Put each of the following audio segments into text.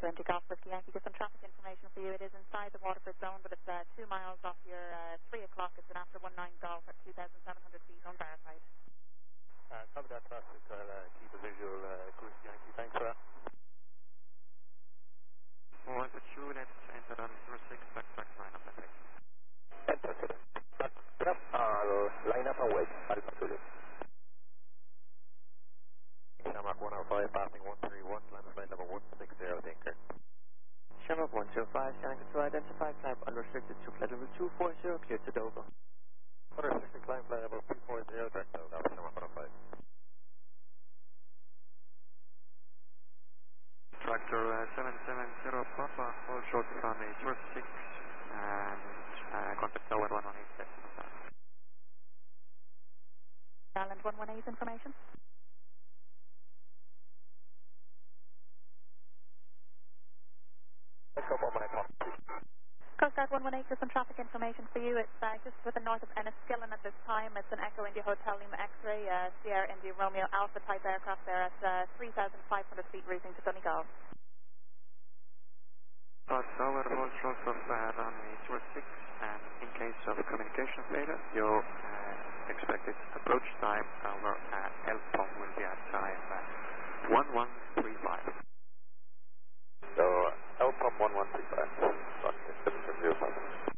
20 Golf Whiskey Yankee. Get some traffic information for you. It is inside the Waterford zone, but it's 2 miles off your 3 o'clock. It's an after 19 Golf at 2,700 feet unverified. Copy that traffic. I'll keep a visual Whiskey Yankee. Thanks for that. Alright, but you let's enter on 06, back line up that way. Yep, line up and wait. Alpha Zulu. Shamrock 105, passing 131, land flight level 160, Tinker. Shamrock 105, Shannon to identify, climb unrestricted to flight level 240, clear to Dover. Unrestricted climb flight level 240, direct to Dover, Shamrock 105. Tractor 770 Papa, hold short from a 06 and contact tower 118. Island 118 information. Let's go for my top. Coast Guard 118, just some traffic information for you. It's just to the north of Enniskillen at this time. It's an Echo India Hotel Lima X-ray, Sierra India Romeo Alpha type aircraft there at 3,500 feet routing to Donegal. Tower, hold short of runway 06 and in case of communication failure, your expected approach time over LPOM will be at time 1135. So, LPOM 1135. Roger, 705.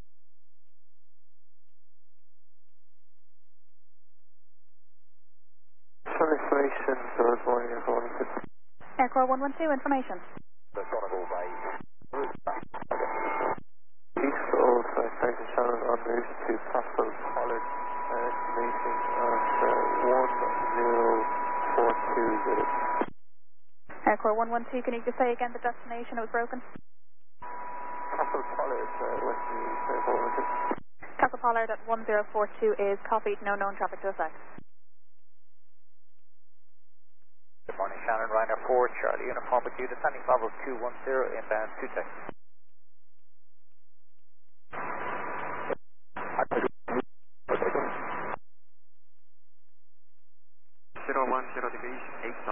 Some information, so it's morning at 150. Aircore 112 information. The Donegal Bay. Peaceful, Franklin Shannon en route to Castle Pollard, estimation at 1042. Aircore 112, can you just say again the destination? It was broken. Castle Pollard, West New South. Castle Pollard at 1042 is copied, no known traffic to effect. Good morning, Shannon, Ryanair 4, Charlie Uniform with you, descending level 210, inbound 2 check. 010 degrees, 8